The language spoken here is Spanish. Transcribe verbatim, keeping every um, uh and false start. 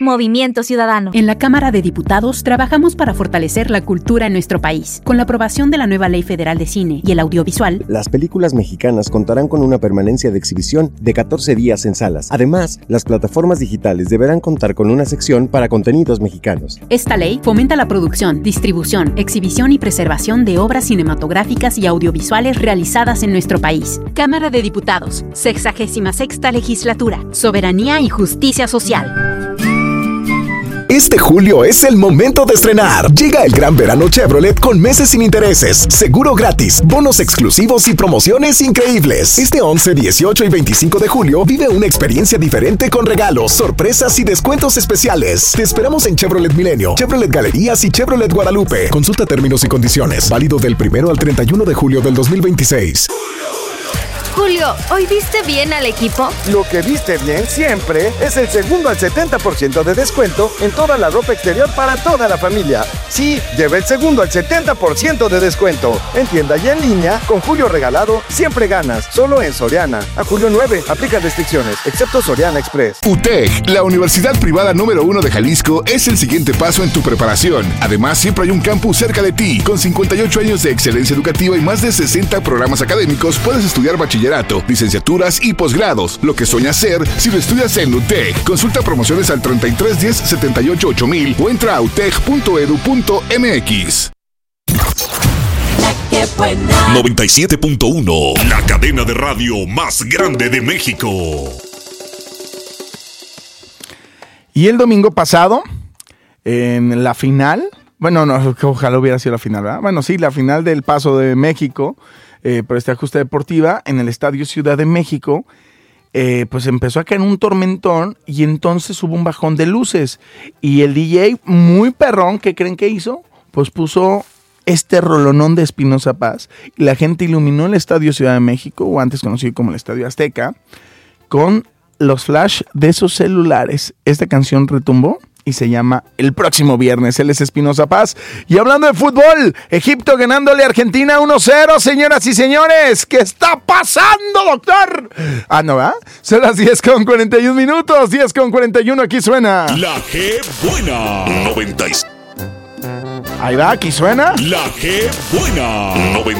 Movimiento Ciudadano. En la Cámara de Diputados trabajamos para fortalecer la cultura en nuestro país. Con la aprobación de la nueva Ley Federal de Cine y el audiovisual, las películas mexicanas contarán con una permanencia de exhibición de catorce días en salas. Además, las plataformas digitales deberán contar con una sección para contenidos mexicanos. Esta ley fomenta la producción, distribución, exhibición y preservación de obras cinematográficas y audiovisuales realizadas en nuestro país. Cámara de Diputados, sexagésima sexta legislatura, soberanía y justicia social. Este julio es el momento de estrenar. Llega el gran verano Chevrolet con meses sin intereses, seguro gratis, bonos exclusivos y promociones increíbles. Este once, dieciocho y veinticinco de julio vive una experiencia diferente con regalos, sorpresas y descuentos especiales. Te esperamos en Chevrolet Milenio, Chevrolet Galerías y Chevrolet Guadalupe. Consulta términos y condiciones. Válido del primero al treinta y uno de julio del dos mil veintiséis. Julio, ¿hoy viste bien al equipo? Lo que viste bien siempre es el segundo al setenta por ciento de descuento en toda la ropa exterior para toda la familia. Sí, lleva el segundo al setenta por ciento de descuento. En tienda y en línea, con Julio regalado, siempre ganas. Solo en Soriana. A julio nueve, aplica restricciones, excepto Soriana Express. U T E C, la universidad privada número uno de Jalisco, es el siguiente paso en tu preparación. Además, siempre hay un campus cerca de ti. Con cincuenta y ocho años de excelencia educativa y más de sesenta programas académicos, puedes estudiar bachillerato, licenciaturas y posgrados. Lo que sueñas ser si lo estudias en U T E C. Consulta promociones al treinta y tres diez setenta y ocho ocho mil o entra a utec punto edu punto mx. noventa y siete punto uno, la cadena de radio más grande de México. Y el domingo pasado, en la final, bueno, no, ojalá hubiera sido la final, ¿verdad? Bueno, sí, la final del Paso de México, eh, por esta justa deportiva, en el Estadio Ciudad de México, eh, pues empezó a caer un tormentón y entonces hubo un bajón de luces. Y el D J, muy perrón, ¿qué creen que hizo? Pues puso este rolonón de Espinoza Paz y la gente iluminó el Estadio Ciudad de México, o antes conocido como el Estadio Azteca, con los flash de sus celulares. Esta canción retumbó y se llama El Próximo Viernes. Él es Espinoza Paz. Y hablando de fútbol, Egipto ganándole a Argentina uno cero, señoras y señores. ¿Qué está pasando, doctor? Ah, ¿no va? Son las diez con cuarenta y uno minutos. diez con cuarenta y uno, aquí suena La G Buena. noventa y... Ahí va, aquí suena La G Buena. noventa